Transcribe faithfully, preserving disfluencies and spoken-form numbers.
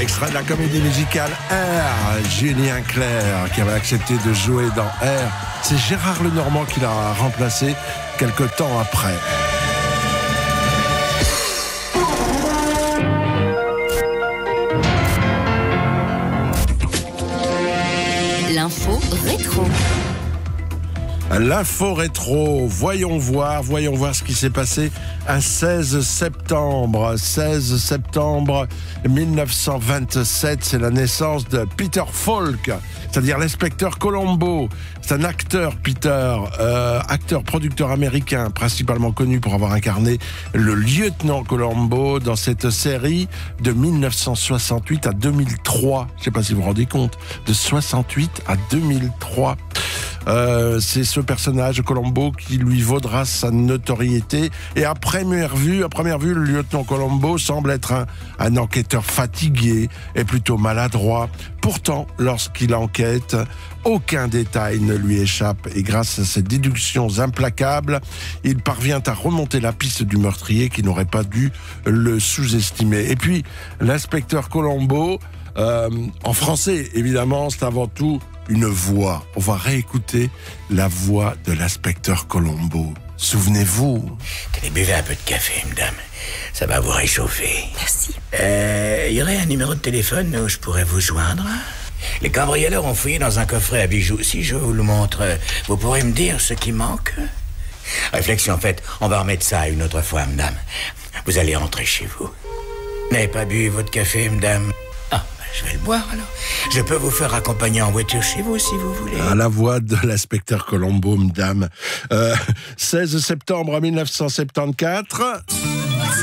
Extrait de la comédie musicale R, Julien Clerc, qui avait accepté de jouer dans R. C'est Gérard Lenormand qui l'a remplacé quelque temps après. L'info rétro. L'info rétro, voyons voir, voyons voir ce qui s'est passé un seize septembre. seize septembre mille neuf cent vingt-sept, c'est la naissance de Peter Falk, c'est-à-dire l'inspecteur Columbo. C'est un acteur, Peter, euh, acteur, producteur américain, principalement connu pour avoir incarné le lieutenant Columbo dans cette série de mille neuf cent soixante-huit à deux mille trois. Je ne sais pas si vous vous rendez compte, de soixante-huit à deux mille trois. Euh, c'est ce personnage, Columbo, qui lui vaudra sa notoriété. Et à première vue, à première vue, le lieutenant Columbo semble être un, un enquêteur fatigué et plutôt maladroit. Pourtant, lorsqu'il enquête, aucun détail ne lui échappe. Et grâce à ses déductions implacables, il parvient à remonter la piste du meurtrier qui n'aurait pas dû le sous-estimer. Et puis, l'inspecteur Columbo, euh, en français, évidemment, c'est avant tout une voix. On va réécouter la voix de l'inspecteur Columbo. Souvenez-vous. Tenez, buvez un peu de café, madame. Ça va vous réchauffer. Merci. Euh, y aurait un numéro de téléphone où je pourrais vous joindre? Les cambrioleurs ont fouillé dans un coffret à bijoux. Si je vous le montre, vous pourrez me dire ce qui manque? Réflexion faite, on va remettre ça une autre fois, madame. Vous allez rentrer chez vous. Vous n'avez pas bu votre café, madame? Ah, ben, je vais le boire alors. Je peux vous faire accompagner en voiture chez vous si vous voulez. À la voix de l'inspecteur Columbo, madame. Euh, seize septembre mille neuf cent soixante-quatorze.